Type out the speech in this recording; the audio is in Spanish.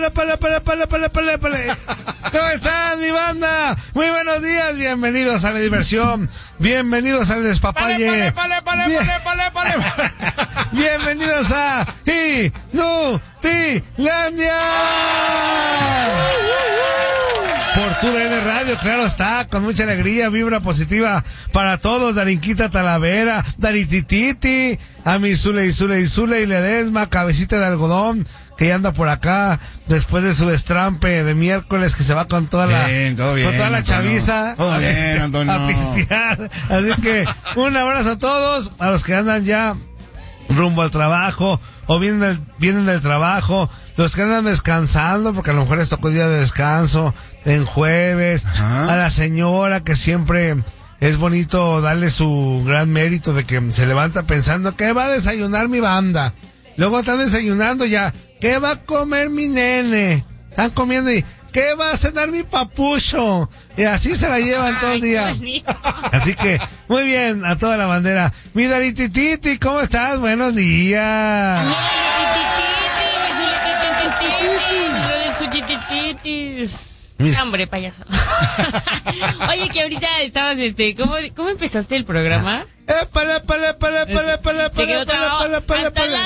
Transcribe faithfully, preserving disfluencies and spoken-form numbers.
Pale, pale, pale, pale, pale, pale. ¿Cómo están, mi banda? Muy buenos días, bienvenidos a la diversión, bienvenidos al despapalle. Pale, pale, pale, pale, pale, pale, pale. Bienvenidos a Inutilandia. Por tu D N Radio, claro está, con mucha alegría, vibra positiva para todos. Darinquita Talavera, Daritititi, a mi Zule y Zule y Zule y Ledesma, cabecita de algodón, que ya anda por acá después de su destrampe de miércoles, que se va con toda la bien, todo bien, con toda la Antonio. chaviza Todo a, bien, Antonio. a pistear. Así que un abrazo a todos, a los que andan ya rumbo al trabajo o vienen del, vienen del trabajo, los que andan descansando porque a lo mejor les tocó día de descanso en jueves. Ajá. A la señora que siempre es bonito darle su gran mérito de que se levanta pensando que va a desayunar mi banda, luego están desayunando ya, ¿qué va a comer mi nene? Están comiendo y ¿qué va a cenar mi papucho? Y así se la llevan todo el día. Así que, muy bien, a toda la bandera. Mi Daritititi, ¿cómo estás? Buenos días. Mi Daritititi, mis hombre, payaso. Oye, que ahorita estabas, este, ¿cómo, cómo empezaste el programa? Eh, para, para, para, para, para, para, para, para, para, para, para,